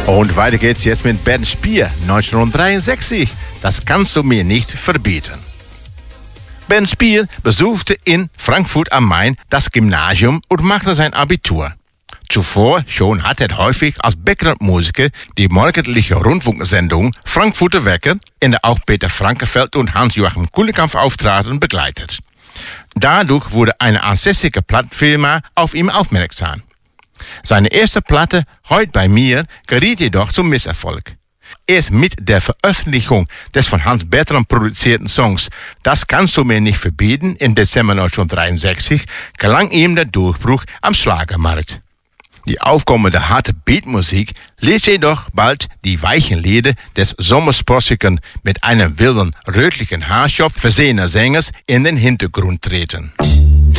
Und weiter geht's jetzt mit Bernd Spier, 1963. Das kannst du mir nicht verbieten. Bernd Spier besuchte in Frankfurt am Main das Gymnasium und machte sein Abitur. Zuvor schon hat er häufig als Background-Musiker die morgendliche Rundfunksendung Frankfurter Wecker, in der auch Peter Frankenfeld und Hans-Joachim Kulenkampff auftraten, begleitet. Dadurch wurde eine ansässige Plattenfirma auf ihn aufmerksam. Seine erste Platte, Heut bei mir, geriet jedoch zum Misserfolg. Erst mit der Veröffentlichung des von Hans Bertram produzierten Songs Das kannst du mir nicht verbieten im Dezember 1963 gelang ihm der Durchbruch am Schlagermarkt. Die aufkommende harte Beatmusik ließ jedoch bald die weichen Lieder des sommersprossigen, mit einem wilden rötlichen Haarschopf versehener Sängers in den Hintergrund treten.